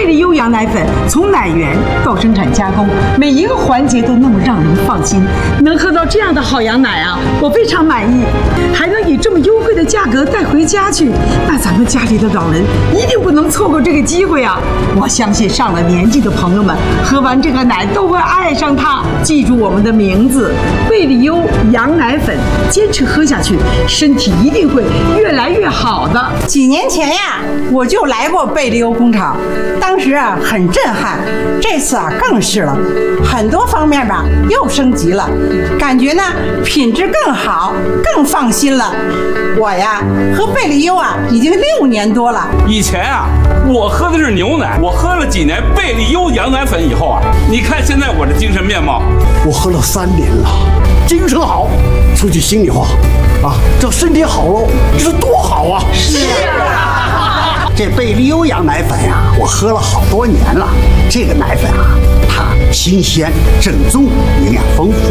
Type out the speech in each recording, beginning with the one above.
贝利优羊奶粉从奶源到生产加工，每一个环节都那么让人放心。能喝到这样的好羊奶啊，我非常满意。还能以这么优惠的价格带回家去，那咱们家里的老人一定不能错过这个机会啊！我相信上了年纪的朋友们喝完这个奶都会爱上它。记住我们的名字，贝利优羊奶粉，坚持喝下去，身体一定会越来越好的。 几年前呀，我就来过贝利优工厂，当时啊很震撼，这次啊更是了，很多方面吧又升级了，感觉呢品质更好，更放心了。我呀喝贝利优啊已经6年多了。 以前啊我喝的是牛奶，我喝了几年贝利优羊奶粉以后啊，你看现在我的精神面貌， 我喝了3年了，精神好。说句心里话啊，这身体好喽，这是多好啊！ 是啊， 这贝利优羊奶粉呀，我喝了好多年了。这个奶粉啊，它新鲜、正宗，营养丰富。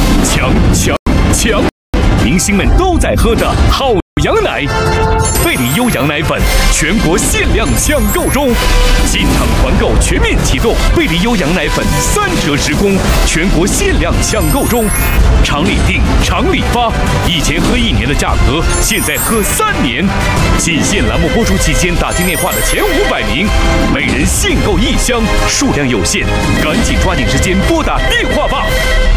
强！明星们都在喝的好羊奶，贝利优羊奶粉全国限量抢购中，进场团购全面启动，贝利优羊奶粉3折时供，全国限量抢购中，厂里订，厂里发，以前喝1年的价格，现在喝3年。仅限栏目播出期间打进电话的前500名，每人限购1箱，数量有限，赶紧抓紧时间拨打电话吧。